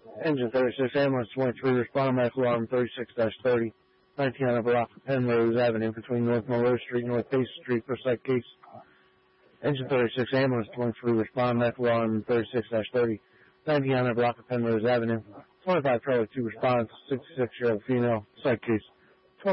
Engine 36, ambulance 23, respond medical alarm 36-30, 1900 Baraka Penrose Avenue between North Monroe Street and North Pace Street for psych case. Engine 36, ambulance 23, respond medical alarm 36-30, 1900 Baraka Penrose Avenue, 25 Charlie 2 response, 66-year-old female, psych case.